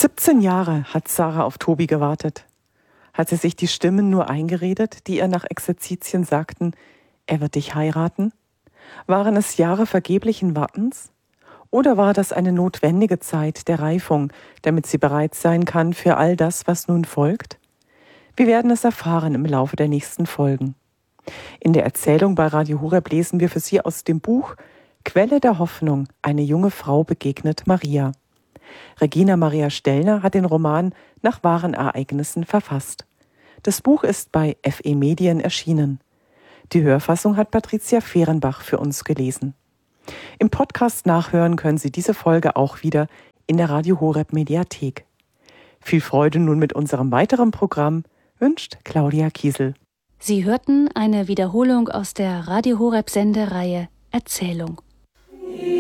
17 Jahre hat Sarah auf Tobi gewartet. Hat sie sich die Stimmen nur eingeredet, die ihr nach Exerzitien sagten, er wird dich heiraten? Waren es Jahre vergeblichen Wartens? Oder war das eine notwendige Zeit der Reifung, damit sie bereit sein kann für all das, was nun folgt? Wir werden es erfahren im Laufe der nächsten Folgen. In der Erzählung bei Radio Horeb lesen wir für Sie aus dem Buch Quelle der Hoffnung, eine junge Frau begegnet Maria. Regina Maria Stellner hat den Roman nach wahren Ereignissen verfasst. Das Buch ist bei FE Medien erschienen. Die Hörfassung hat Patricia Fehrenbach für uns gelesen. Im Podcast nachhören können Sie diese Folge auch wieder in der Radio Horeb Mediathek. Viel Freude nun mit unserem weiteren Programm, wünscht Claudia Kiesel. Sie hörten eine Wiederholung aus der Radio Horeb Sendereihe Erzählung.